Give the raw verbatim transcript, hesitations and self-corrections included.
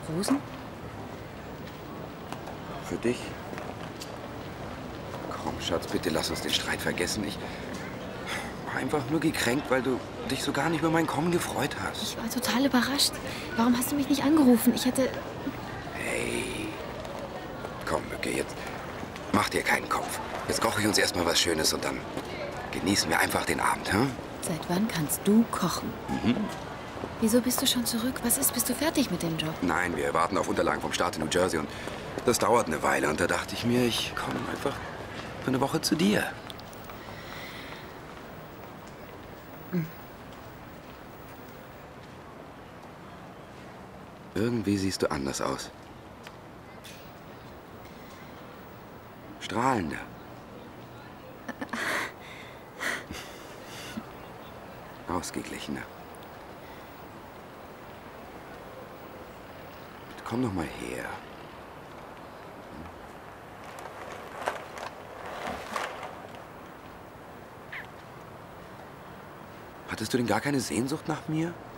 Rosen? Für dich? Komm, Schatz, bitte lass uns den Streit vergessen. Ich war einfach nur gekränkt, weil du dich so gar nicht über mein Kommen gefreut hast. Ich war total überrascht. Warum hast du mich nicht angerufen? Ich hätte... Hey. Komm, Mücke, jetzt mach dir keinen Kopf. Jetzt koche ich uns erstmal was Schönes und dann genießen wir einfach den Abend, hm? Seit wann kannst du kochen? Mhm. Wieso bist du schon zurück? Was ist? Bist du fertig mit dem Job? Nein, wir warten auf Unterlagen vom Staat in New Jersey und das dauert eine Weile. Und da dachte ich mir, ich komme einfach für eine Woche zu dir. Hm. Irgendwie siehst du anders aus. Strahlender. Ausgeglichener. Komm doch mal her. Hattest du denn gar keine Sehnsucht nach mir?